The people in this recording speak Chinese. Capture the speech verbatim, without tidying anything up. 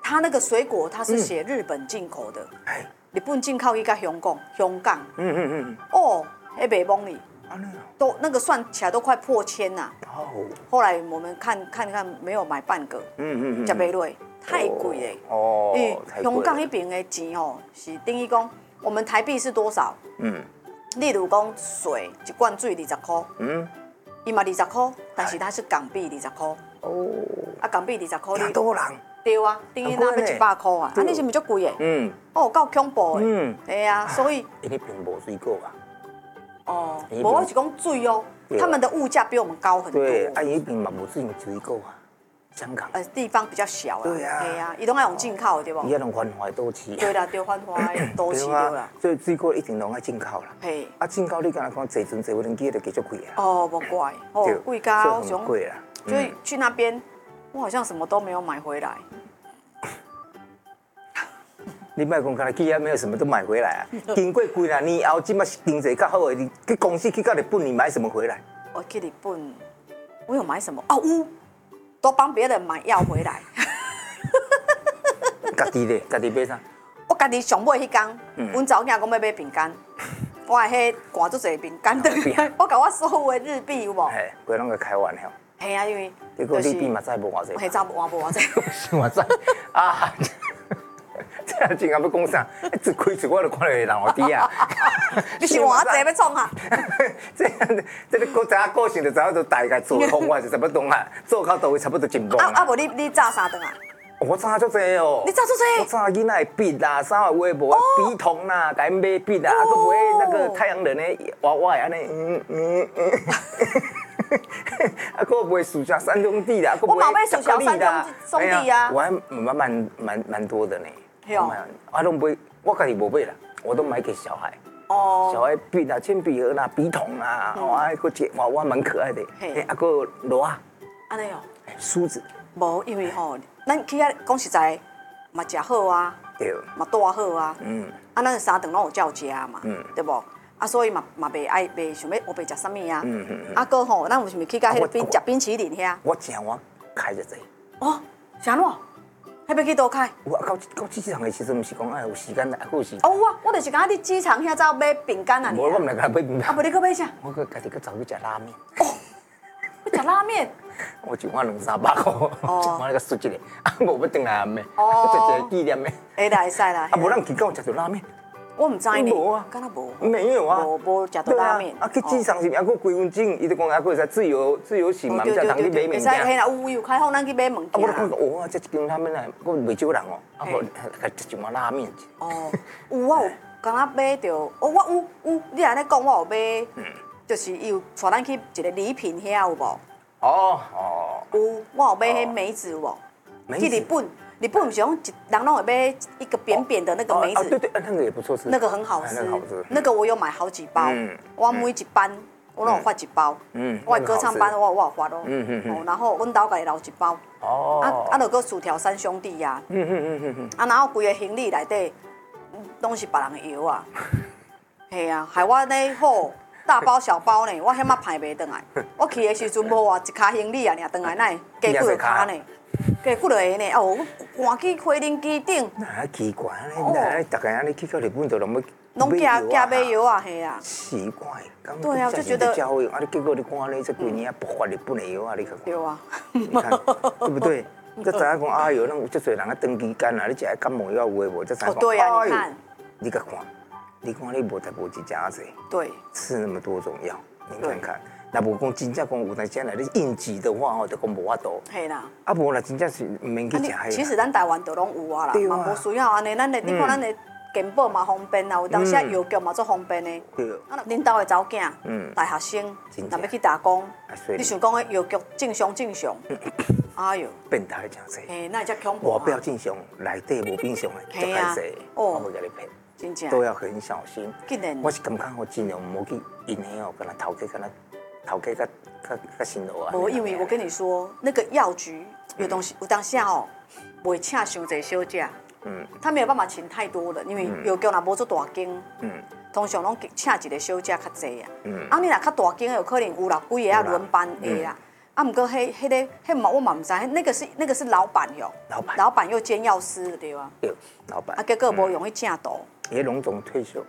它那个水果它是写日本进口的， 哎， 日本进口去到香港，香港， 嗯嗯嗯， 哦，还袂懵哩， 啊那都那个算起来都快破千呐。 哦， 后来我们看看看，没有买半个， 嗯嗯嗯， 吃袂落，太贵嘞。 哦， 因为太贵了香港那边的钱哦，是等于讲我们台币是多少？ 嗯例如讲水一罐水二十块， 嗯， 伊嘛二十块，但是它是港币二十块， 哦， 啊港币二十块， 亚多人， 对啊，等于那要一百块啊，啊你是不是足贵的？ 嗯哦，够恐怖的。 嗯， 对啊，所以因为并无水果啊， 哦， 你我是讲水哦， 对啊他们的物价比我们高很多。 对，啊因为并嘛无水水果啊，香港， 呃，地方比较小啦。 对啊对啊，伊拢爱用进口的对不伊？遐拢繁华都市， 对啦，对繁华的都市对啦。 所以水果一定拢爱进口啦。 嘿， 啊，进口你敢若讲坐船坐无轮机就继续贵啊。 哦，不怪，哦对， 贵高， 所以很贵啦。 所以去那边，我好像什么都没有买回来。 你莫讲，敢若去遐没有什么都买回来啊。经过几啊年后，即摆经济较好的，你去公司去到日本，你买什么回来？ 我去日本，我有买什么？哦，有，都帮别人买药回来。 家己咧，家己买啥？ 我家己上尾迄天， 嗯阮查某囝讲要买饼干，我迄赶足侪饼干倒来，我甲我所有的日币有无？ 嘿，规拢个开玩笑。 系啊，因为结果你比嘛知无偌济。 嘿，查无我无我知。 我知啊。这样真啊要讲啥？一开厝我就看到人我弟啊！ 你是偌济要创啊？ 这样，这个国家个性就知影都大概做方法是差不多啊，做到到位差不多一半啊啊！ 啊。 无你你炸啥顿啊？ 我炸足济哦！ 你炸足济我炸囡仔的笔啦，啥话无笔筒啦，甲因买笔啦，啊，佮买那个太阳能的娃娃的安尼，嗯嗯嗯。啊，佮买薯条三兄弟啦，佮我嘛买买薯条三兄兄弟啊我还买蛮蛮蛮多的呢。 对哦啊，拢买，我家己无买啦，我都买给小孩。 哦， 小孩笔啦、铅笔盒啦、笔筒啦，哦，啊，个一娃娃蛮可爱的。 嘿啊，个螺啊， 安尼哦。 梳子， 无，因为吼，咱去遐讲实在，嘛食好啊， 对， 嘛住好啊， 嗯， 啊，咱三顿拢有照食嘛， 嗯对无？啊，所以嘛嘛袂爱袂想要，我袂食啥物啊， 嗯嗯嗯啊，个吼，咱有想要去到迄个冰啊我食冰淇淋遐？ 我正我开着济。 哦，是安怎？迄要去倒开？ 我到到机场的时阵，毋是讲哎有时间来，还有时间。 哦，我我就是讲你机场遐走买饼干啊， 无我毋来甲买饼啊， 干， 无你搁买啥？ 我佮家己佮走去食拉面。 要食拉面？ 我一碗两三百块，一碗个输一个，啊，无要转来暗暝， 哦做一个纪念的。 会啦，会使啦。 啊，无咱去到食着拉面。 我唔知呢， 无啊敢若无。 没有啊， 无无食到拉面。 啊，去机场是还佫几分钟，伊就讲还佫会使自由自由行嘛，毋才通去买物会使件。 嘿啦，有有开放咱去买物啊，我就件看。哇，这一间拉面来，佫袂少人哦，啊，无还食一碗拉面。 哦，有我有刚刚买着，哦，我有有，你安尼讲我有买，就是伊有带咱去一个礼品遐有无？ 哦哦， 有，我有买迄梅子有无？ 梅子去日本，日本不是用一人拢会买一个扁扁的那个梅哦，对子， 对，那个也不错吃。 那个很好吃哎那个好吃。， 那个我有买好几包嗯， 我每一班我拢有发一包。 嗯我的歌唱班那个我我有发咯。 嗯嗯嗯哦，然后阮兜家己留一包。 哦。 啊啊，就搁薯条三兄弟呀。 嗯嗯嗯嗯嗯。 啊，然后规个行李内底拢是别人的药啊，系啊，害我呢好大包小包呢，我迄马派袂转来。我去的时阵无啊，一卡行李啊，尔转来那加几落卡呢，加几落个呢？哦，我赶去飞轮机顶， 那奇怪，安尼那大概安尼去到日本就拢要拢加加买药啊，系啊。 奇怪，刚对啊我就觉得教育啊，你结果你看安尼这几年啊，不发日本的药啊，你看， 对啊， 你看对不对？才知影讲哎哟，咱有足侪人啊长期间啊，你食的感冒药有诶无？才知影哦对啊哎呦你看， 你甲看，你看你无才无一家子， 对， 吃那么多种药，你看看。那无讲真正讲有当时来你应急的话吼，就讲无法度。 系啦。 啊无啦，真正是毋免去食迄。 其实咱台湾都拢有啊啦， 对啊嘛无需要安尼，咱的你看咱的健保嘛方便啊，有当时啊药局嘛足方便的。 对。 啊，恁兜的查某囝， 嗯大学生， 真正若要去打工啊所以， 你想讲的药局正常正常，哎哟， 变态真济。 嘿，那才恐怖外表啊， 正常，内底无正常的，足嘿啊歹势。 哦我会甲你骗， 真正。 都要很小心。 竟然我是感觉我尽量唔好去因迄哦，跟他头家跟他头家甲甲甲新楼啊。 无，因为我跟你说，那个药局有东西，有当下哦，袂请伤济小姐， 嗯他没有办法请太多的，因为药局若无做大间。 嗯通常拢请一个小姐较济啊。 嗯啊，你若较大间的，有可能有啦，几个啊轮班的啦。 啊，毋过迄、迄个、迄嘛，我嘛唔知，那个是那个是老板哟， 老板老板又兼药师对吧？ 对，老板啊，结果无用去正道。 也龙总退休。